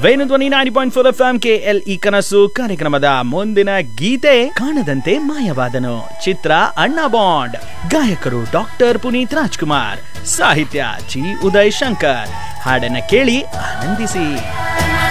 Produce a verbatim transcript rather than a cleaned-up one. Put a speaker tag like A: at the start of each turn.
A: Venudhwani ninety point four F M K L ಈ ಕನಸು ಕಾರ್ಯಕ್ರಮದ ಮುಂದಿನ ಗೀತೆ ಕಾಣದಂತೆ ಮಾಯವಾದನು, ಚಿತ್ರ ಅಣ್ಣ ಬಾಂಡ್, ಗಾಯಕರು ಡಾಕ್ಟರ್ ಪುನೀತ್ ರಾಜ್ಕುಮಾರ್, ಸಾಹಿತ್ಯ ಜಿ ಉದಯ್ ಶಂಕರ್. ಹಾಡನ್ನ ಕೇಳಿ ಆನಂದಿಸಿ.